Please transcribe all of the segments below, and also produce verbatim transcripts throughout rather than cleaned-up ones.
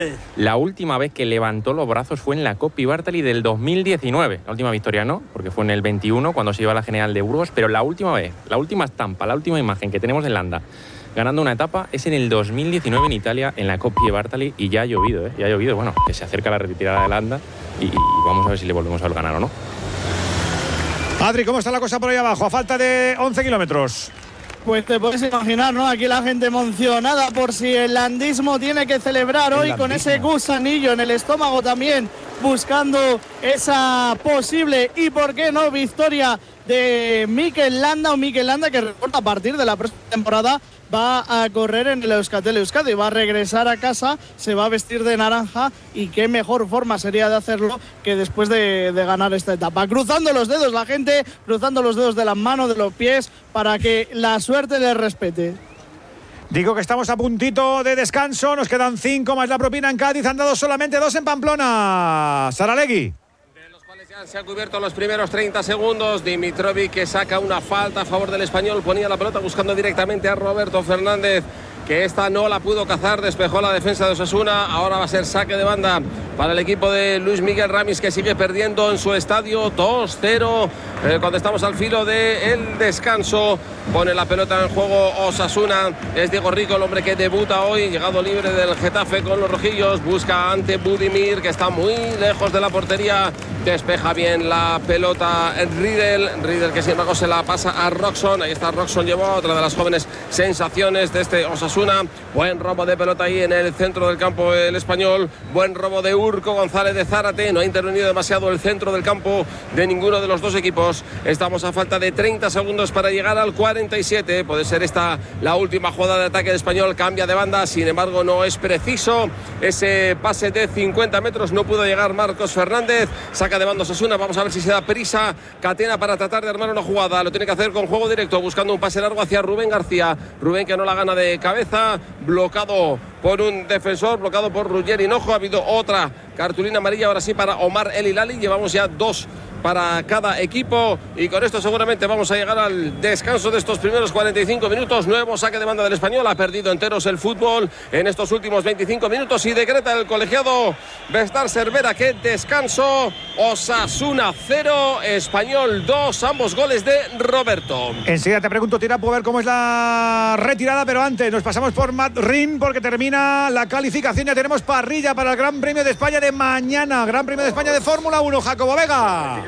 La última vez que levantó los brazos fue en la Coppi Bartali del dos mil diecinueve. La última victoria no, porque fue en el veintiuno cuando se iba a la General de Burgos, pero la última vez, la última estampa, la última imagen que tenemos en Landa ganando una etapa es en el dos mil diecinueve en Italia, en la Coppi Bartali, y ya ha llovido, ¿eh? Ya ha llovido, bueno, que se acerca la retirada de Landa y, y vamos a ver si le volvemos a ver ganar o no. Adri, ¿cómo está la cosa por ahí abajo? A falta de once kilómetros. Pues te puedes imaginar, ¿no? Aquí la gente emocionada por si el landismo tiene que celebrar hoy con ese gusanillo en el estómago también, buscando esa posible y, ¿por qué no?, victoria de Mikel Landa, o Mikel Landa que recuerda a partir de la próxima temporada va a correr en el Euskaltel Euskadi, va a regresar a casa, se va a vestir de naranja, y qué mejor forma sería de hacerlo que después de, de ganar esta etapa. Cruzando los dedos la gente, cruzando los dedos de las manos, de los pies, para que la suerte les respete. Digo que estamos a puntito de descanso, nos quedan cinco más la propina en Cádiz, han dado solamente dos en Pamplona. Saralegui. Se han cubierto los primeros treinta segundos. Dimitrovic, que saca una falta a favor del Español, ponía la pelota buscando directamente a Roberto Fernández, que esta no la pudo cazar, despejó la defensa de Osasuna. Ahora va a ser saque de banda para el equipo de Luis Miguel Ramis, que sigue perdiendo en su estadio dos cero. Eh, cuando estamos al filo del descanso, pone la pelota en juego Osasuna. Es Diego Rico el hombre que debuta hoy, llegado libre del Getafe con los rojillos. Busca ante Budimir, que está muy lejos de la portería. Despeja bien la pelota Riedel. Riedel, que sin embargo se la pasa a Roxon. Ahí está Roxon, llevó otra de las jóvenes sensaciones de este Osasuna. Buen robo de pelota ahí en el centro del campo el Español. Buen robo de Urco González de Zárate. No ha intervenido demasiado el centro del campo de ninguno de los dos equipos. Estamos a falta de treinta segundos para llegar al cuarenta y siete. Puede ser esta la última jugada de ataque del Español. Cambia de banda, sin embargo no es preciso ese pase de cincuenta metros. No pudo llegar Marcos Fernández. Saca de banda Osasuna. Vamos a ver si se da prisa Catena para tratar de armar una jugada. Lo tiene que hacer con juego directo, buscando un pase largo hacia Rubén García. Rubén, que no la gana de cabeza, blocado por un defensor, bloqueado por Ruggeri Hinojo. Ha habido otra cartulina amarilla ahora sí para Omar El Hilali. Llevamos ya dos para cada equipo, y con esto seguramente vamos a llegar al descanso de estos primeros cuarenta y cinco minutos. Nuevo saque de banda del Español. Ha perdido enteros el fútbol en estos últimos veinticinco minutos, y decreta el colegiado Bestar Cervera que descanso. Osasuna cero, Español dos, ambos goles de Roberto. Enseguida te pregunto, Tirapo, a ver cómo es la retirada, pero antes nos pasamos por Madrid porque termina la calificación. Ya tenemos parrilla para el Gran Premio de España de mañana, Gran Premio de España de Fórmula uno. Jacobo Vega.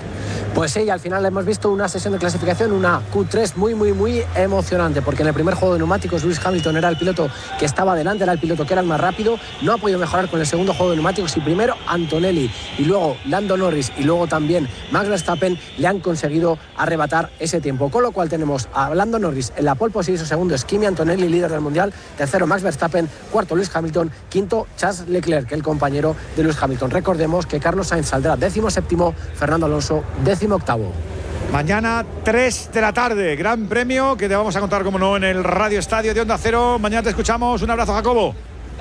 Pues sí, al final hemos visto una sesión de clasificación, una Q tres muy, muy, muy emocionante, porque en el primer juego de neumáticos Lewis Hamilton era el piloto que estaba delante, era el piloto que era el más rápido. No ha podido mejorar con el segundo juego de neumáticos, y primero Antonelli y luego Lando Norris y luego también Max Verstappen le han conseguido arrebatar ese tiempo, con lo cual tenemos a Lando Norris en la pole position, segundo es Kimi Antonelli, líder del mundial, tercero Max Verstappen, cuarto Lewis Hamilton, quinto Charles Leclerc, el compañero de Lewis Hamilton. Recordemos que Carlos Sainz saldrá décimo séptimo, Fernando Alonso décimo octavo. Mañana tres de la tarde, Gran Premio, que te vamos a contar, como no, en el Radio Estadio de Onda Cero. Mañana te escuchamos. Un abrazo, Jacobo.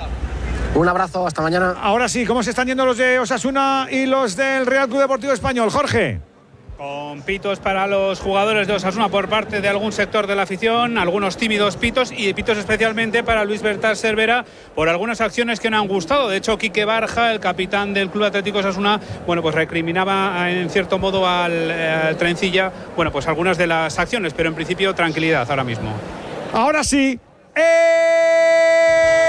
Un abrazo, hasta mañana. Ahora sí, ¿cómo se están yendo los de Osasuna y los del Real Club Deportivo Español? Jorge. Con pitos para los jugadores de Osasuna por parte de algún sector de la afición, algunos tímidos pitos, y pitos especialmente para Luis Bertar Cervera por algunas acciones que no han gustado. De hecho, Quique Barja, el capitán del Club Atlético Osasuna, bueno, pues recriminaba en cierto modo al, al Trencilla, bueno, pues algunas de las acciones, pero en principio tranquilidad ahora mismo. Ahora sí. ¡Eh!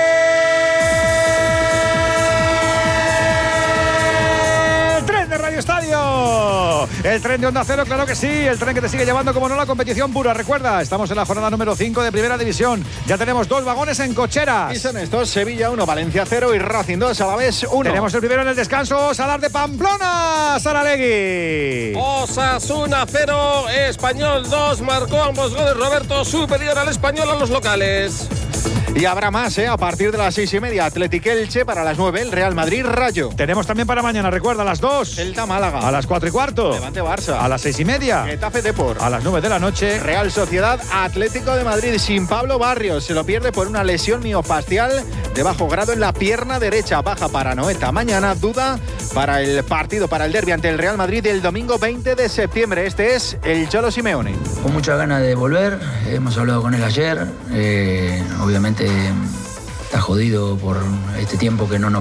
Estadio, el tren de Onda Cero, claro que sí, el tren que te sigue llevando, como no, la competición pura. Recuerda, estamos en la jornada número cinco de Primera División, ya tenemos dos vagones en cocheras. Y son estos: Sevilla uno, Valencia cero y Racing dos, Alavés uno. Tenemos el primero en el descanso, Salar de Pamplona, Saralegui. Osasuna cero, Español dos, marcó ambos goles Roberto, superior al Español a los locales. Y habrá más, ¿eh? A partir de las seis y media, Athletic Elche, para las nueve, el Real Madrid Rayo. Tenemos también para mañana, recuerda, a las dos. Celta Málaga. A las cuatro y cuarto. Levante Barça. A las seis y media. Getafe Depor. A las nueve de la noche. Real Sociedad Atlético de Madrid, sin Pablo Barrios. Se lo pierde por una lesión miofascial de bajo grado en la pierna derecha. Baja para Noeta. Mañana duda para el partido, para el derbi ante el Real Madrid el domingo veinte de septiembre. Este es el Cholo Simeone. Con muchas ganas de volver. Hemos hablado con él ayer. Eh, obviamente está jodido por este tiempo que no nos